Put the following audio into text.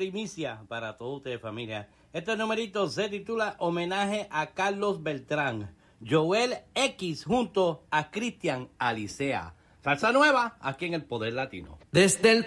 primicia para todos ustedes, familia. Este numerito se titula Homenaje a Carlos Beltrán, Joel X junto a Cristian Alicea. Salsa nueva aquí en El Poder Latino. Desde el